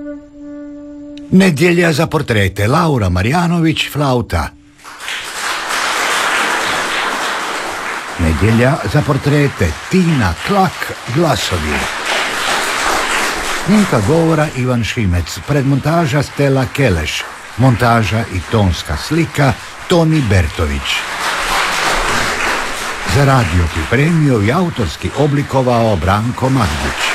Nedjelja za portrete, Laura Marjanović, flauta. Nedjelja za portrete, Tina Klak, glasovi. Snimka govora Ivan Šimec, predmontaža Stella Keleš, montaža i tonska slika Toni Bertović. Za radio pripremio i autorski oblikovao Branko Magdić.